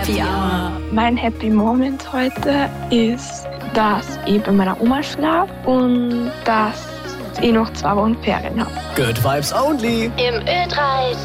Happy Hour. Mein Happy Moment heute ist, dass ich bei meiner Oma schlafe und dass ich noch 2 Wochen Ferien habe. Good Vibes Only. Im Ö3